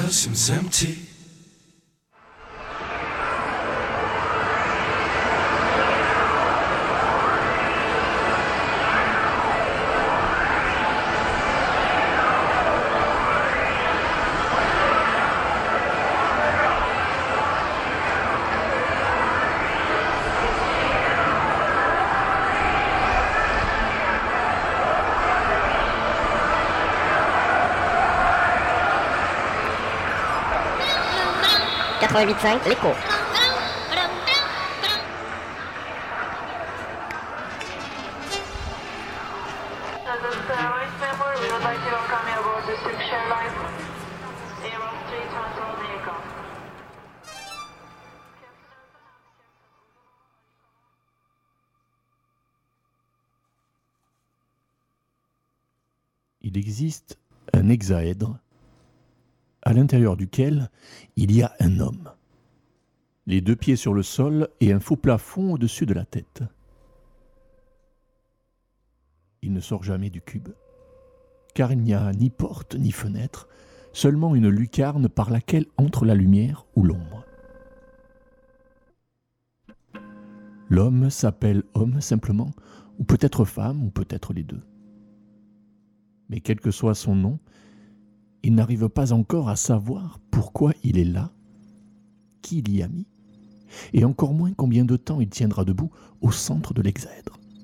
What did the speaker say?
seems empty. L'écho. Il existe un hexaèdre à l'intérieur duquel il y a un homme, les deux pieds sur le sol et un faux plafond au-dessus de la tête. Il ne sort jamais du cube, car il n'y a ni porte ni fenêtre, seulement une lucarne par laquelle entre la lumière ou l'ombre. L'homme s'appelle homme simplement, ou peut-être femme, ou peut-être les deux. Mais quel que soit son nom, il n'arrive pas encore à savoir pourquoi il est là, qui l'y a mis, et encore moins combien de temps il tiendra debout au centre de l'hexaèdre.